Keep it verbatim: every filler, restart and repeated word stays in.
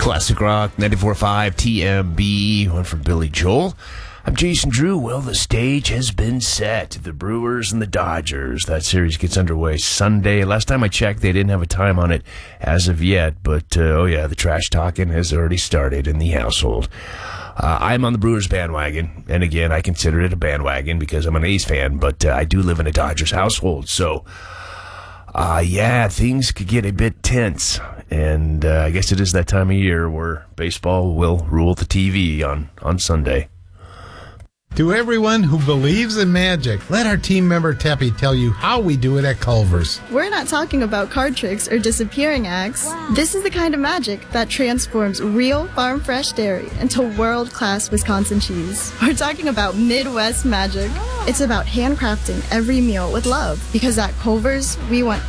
Classic Rock, ninety-four point five T M B, one from Billy Joel. I'm Jason Drew. Well, the stage has been set. The Brewers and the Dodgers. That series gets underway Sunday. Last time I checked, they didn't have a time on it as of yet. But, uh, oh yeah, the trash talking has already started in the household. Uh, I'm on the Brewers bandwagon. And again, I consider it a bandwagon because I'm an A's fan. But uh, I do live in a Dodgers household. So, uh, yeah, things could get a bit tense. And uh, I guess it is that time of year where baseball will rule the T V on, on Sunday. To everyone who believes in magic, let our team member Teppy tell you how we do it at Culver's. We're not talking about card tricks or disappearing acts. Wow. This is the kind of magic that transforms real farm-fresh dairy into world-class Wisconsin cheese. We're talking about Midwest magic. It's about handcrafting every meal with love, because at Culver's, we want